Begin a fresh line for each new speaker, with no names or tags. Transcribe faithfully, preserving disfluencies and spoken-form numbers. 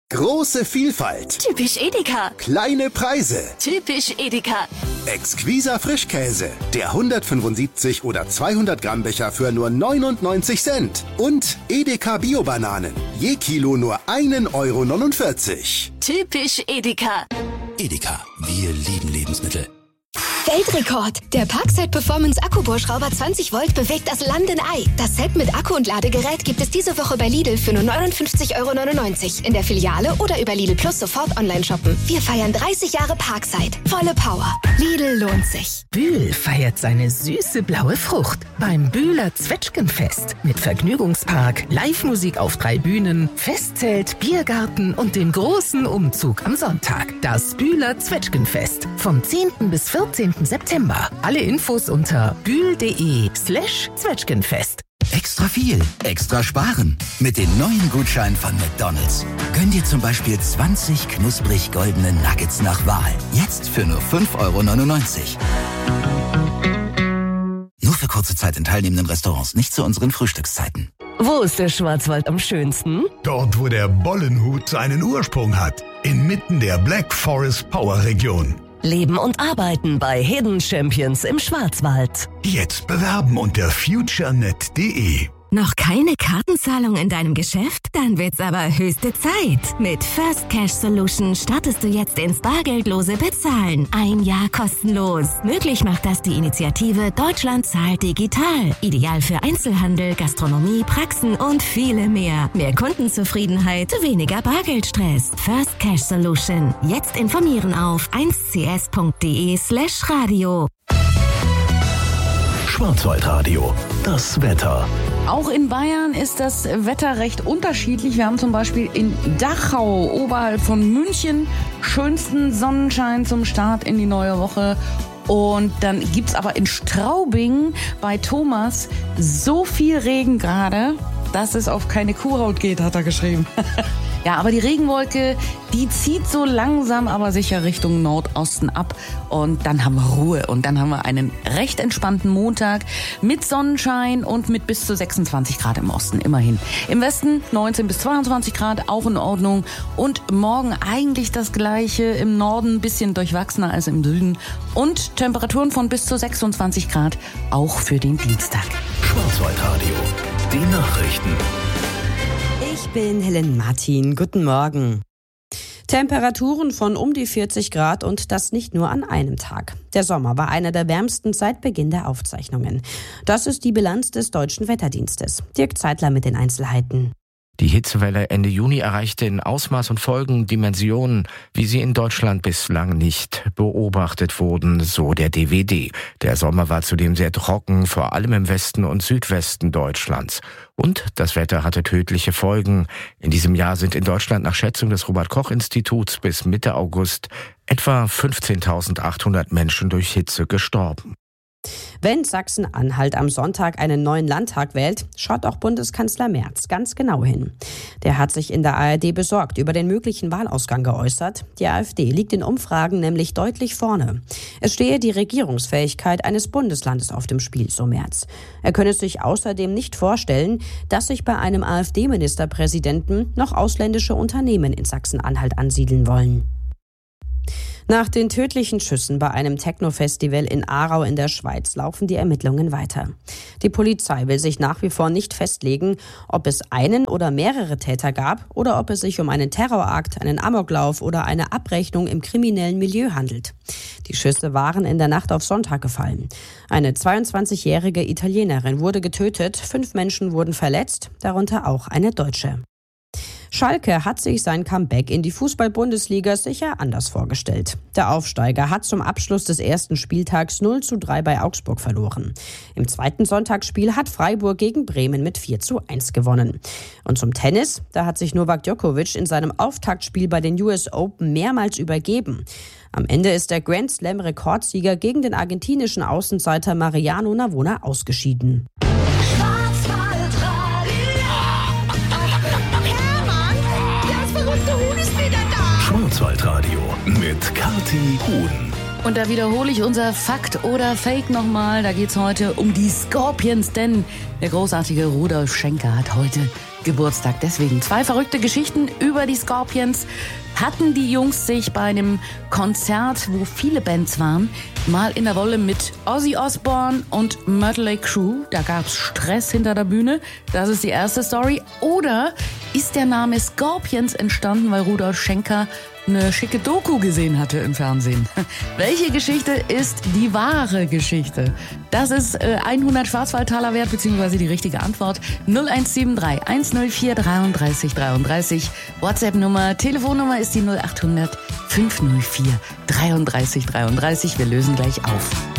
Große Vielfalt.
Typisch Edeka.
Kleine Preise.
Typisch Edeka.
Exquiser Frischkäse. Der hundertfünfundsiebzig oder zweihundert Gramm Becher für nur neunundneunzig Cent. Und Edeka Bio-Bananen. Je Kilo nur einen Euro neunundvierzig.
Typisch Edeka.
Edeka, wir lieben Lebensmittel.
Weltrekord! Der Parkside Performance Akkubohrschrauber zwanzig Volt bewegt das Landenei. Das Set mit Akku und Ladegerät gibt es diese Woche bei Lidl für nur neunundfünfzig Euro neunundneunzig. In der Filiale oder über Lidl Plus sofort online shoppen. Wir feiern dreißig Jahre Parkside. Volle Power. Lidl lohnt sich.
Bühl feiert seine süße blaue Frucht beim Bühler Zwetschgenfest. Mit Vergnügungspark, Live-Musik auf drei Bühnen, Festzelt, Biergarten und dem großen Umzug am Sonntag. Das Bühler Zwetschgenfest. Vom zehnten bis vierzehnten September. Alle Infos unter bühl.de slash Zwetschgenfest.
Extra viel, extra sparen. Mit den neuen Gutscheinen von McDonald's. Gönn dir zum Beispiel zwanzig knusprig goldene Nuggets nach Wahl. Jetzt für nur fünf Euro neunundneunzig. Nur für kurze Zeit in teilnehmenden Restaurants, nicht zu unseren Frühstückszeiten.
Wo ist der Schwarzwald am schönsten?
Dort, wo der Bollenhut seinen Ursprung hat. Inmitten der Black Forest Power Region.
Leben und arbeiten bei Hidden Champions im Schwarzwald.
Jetzt bewerben unter futurenet punkt de.
Noch keine Kartenzahlung in deinem Geschäft? Dann wird's aber höchste Zeit. Mit First Cash Solution startest du jetzt ins bargeldlose Bezahlen. Ein Jahr kostenlos. Möglich macht das die Initiative Deutschland zahlt digital. Ideal für Einzelhandel, Gastronomie, Praxen und viele mehr. Mehr Kundenzufriedenheit, weniger Bargeldstress. First Cash Solution. Jetzt informieren auf eins c s punkt de slash radio.
Schwarzwaldradio. Das Wetter.
Auch in Bayern ist das Wetter recht unterschiedlich. Wir haben zum Beispiel in Dachau oberhalb von München schönsten Sonnenschein zum Start in die neue Woche. Und dann gibt's aber in Straubing bei Thomas so viel Regen gerade, dass es auf keine Kuhhaut geht, hat er geschrieben. Ja, aber die Regenwolke, die zieht so langsam aber sicher Richtung Nordosten ab. Und dann haben wir Ruhe. Und dann haben wir einen recht entspannten Montag mit Sonnenschein und mit bis zu sechsundzwanzig Grad im Osten, immerhin. Im Westen neunzehn bis zweiundzwanzig Grad, auch in Ordnung. Und morgen eigentlich das Gleiche. Im Norden ein bisschen durchwachsener als im Süden. Und Temperaturen von bis zu sechsundzwanzig Grad, auch für den Dienstag.
Schwarzwaldradio. Die Nachrichten.
Ich bin Helen Martin. Guten Morgen. Temperaturen von um die vierzig Grad und das nicht nur an einem Tag. Der Sommer war einer der wärmsten seit Beginn der Aufzeichnungen. Das ist die Bilanz des Deutschen Wetterdienstes. Dirk Zeitler mit den Einzelheiten.
Die Hitzewelle Ende Juni erreichte in Ausmaß und Folgen Dimensionen, wie sie in Deutschland bislang nicht beobachtet wurden, so der D W D. Der Sommer war zudem sehr trocken, vor allem im Westen und Südwesten Deutschlands. Und das Wetter hatte tödliche Folgen. In diesem Jahr sind in Deutschland nach Schätzung des Robert-Koch-Instituts bis Mitte August etwa fünfzehntausendachthundert Menschen durch Hitze gestorben.
Wenn Sachsen-Anhalt am Sonntag einen neuen Landtag wählt, schaut auch Bundeskanzler Merz ganz genau hin. Der hat sich in der A R D besorgt über den möglichen Wahlausgang geäußert. Die AfD liegt in Umfragen nämlich deutlich vorne. Es stehe die Regierungsfähigkeit eines Bundeslandes auf dem Spiel, so Merz. Er könne sich außerdem nicht vorstellen, dass sich bei einem AfD-Ministerpräsidenten noch ausländische Unternehmen in Sachsen-Anhalt ansiedeln wollen. Nach den tödlichen Schüssen bei einem Techno-Festival in Aarau in der Schweiz laufen die Ermittlungen weiter. Die Polizei will sich nach wie vor nicht festlegen, ob es einen oder mehrere Täter gab oder ob es sich um einen Terrorakt, einen Amoklauf oder eine Abrechnung im kriminellen Milieu handelt. Die Schüsse waren in der Nacht auf Sonntag gefallen. Eine zweiundzwanzigjährige Italienerin wurde getötet, fünf Menschen wurden verletzt, darunter auch eine Deutsche. Schalke hat sich sein Comeback in die Fußball-Bundesliga sicher anders vorgestellt. Der Aufsteiger hat zum Abschluss des ersten Spieltags null zu drei bei Augsburg verloren. Im zweiten Sonntagsspiel hat Freiburg gegen Bremen mit vier zu eins gewonnen. Und zum Tennis, da hat sich Novak Djokovic in seinem Auftaktspiel bei den U S Open mehrmals übergeben. Am Ende ist der Grand Slam-Rekordsieger gegen den argentinischen Außenseiter Mariano Navona ausgeschieden.
Schwarzwaldradio mit Kathi Huhn.
Und da wiederhole ich unser Fakt oder Fake nochmal. Da geht's heute um die Scorpions, denn der großartige Rudolf Schenker hat heute Geburtstag. Deswegen zwei verrückte Geschichten über die Scorpions. Hatten die Jungs sich bei einem Konzert, wo viele Bands waren, mal in der Wolle mit Ozzy Osbourne und Mötley Crüe. Da gab's Stress hinter der Bühne. Das ist die erste Story. Oder ist der Name Scorpions entstanden, weil Rudolf Schenker eine schicke Doku gesehen hatte im Fernsehen? Welche Geschichte ist die wahre Geschichte? Das ist äh, hundert Schwarzwaldtaler wert, beziehungsweise die richtige Antwort. null eins sieben drei eins null vier dreiunddreißig dreiunddreißig. WhatsApp-Nummer, Telefonnummer ist die null acht hundert fünf null vier dreiunddreißig dreiunddreißig. Wir lösen gleich auf.